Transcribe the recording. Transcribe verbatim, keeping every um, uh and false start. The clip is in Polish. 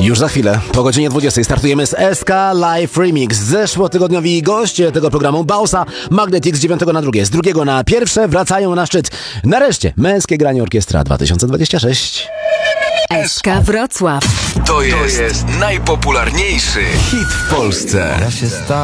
Już za chwilę, po godzinie dwudziestej startujemy z S K Live Remix. Zeszłotygodniowi goście tego programu Bausa, Magnetic z dziewiątego na drugie, z drugiego na pierwsze wracają na szczyt. Nareszcie, Męskie Granie Orkiestra dwa tysiące dwadzieścia sześć. S K Wrocław. To jest, to jest najpopularniejszy hit w Polsce. Ja się stałem